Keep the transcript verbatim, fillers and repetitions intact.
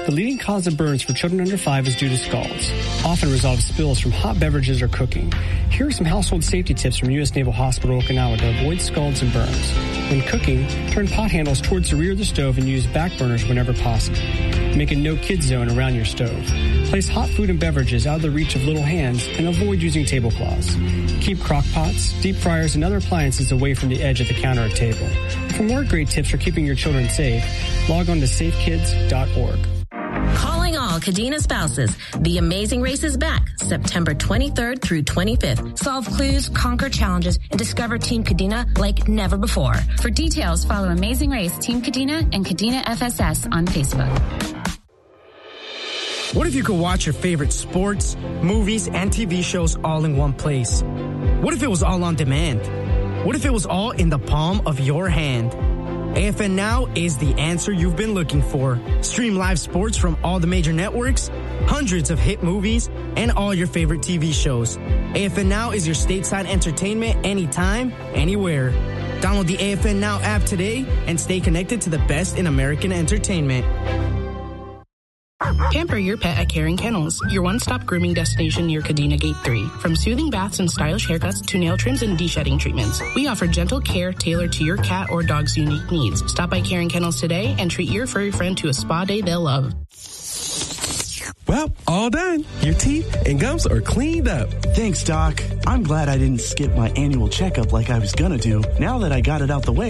The leading cause of burns for children under five is due to scalds, often resolve spills from hot beverages or cooking. Here are some household safety tips from U S Naval Hospital Okinawa to avoid scalds and burns. When cooking, turn pot handles towards the rear of the stove and use back burners whenever possible. Make a no-kids zone around your stove. Place hot food and beverages out of the reach of little hands and avoid using tablecloths. Keep crock pots, deep fryers, and other appliances away from the edge of the counter or table. For more great tips for keeping your children safe, log on to safe kids dot org. Calling all Kadena spouses. The Amazing Race is back September twenty-third through twenty-fifth. Solve clues, conquer challenges, and discover Team Kadena like never before. For details, follow Amazing Race, Team Kadena, and Kadena F S S on Facebook. What if you could watch your favorite sports, movies, and T V shows all in one place? What if it was all on demand? What if it was all in the palm of your hand? A F N Now is the answer you've been looking for. Stream live sports from all the major networks, hundreds of hit movies, and all your favorite T V shows. A F N Now is your stateside entertainment anytime, anywhere. Download the A F N Now app today and stay connected to the best in American entertainment. Pamper your pet at Caring Kennels, your one-stop grooming destination near Kadena Gate three. From soothing baths and stylish haircuts to nail trims and de-shedding treatments, we offer gentle care tailored to your cat or dog's unique needs. Stop by Caring Kennels today and treat your furry friend to a spa day they'll love. Well, all done. Your teeth and gums are cleaned up. Thanks, Doc. I'm glad I didn't skip my annual checkup like I was gonna do. Now that I got it out the way,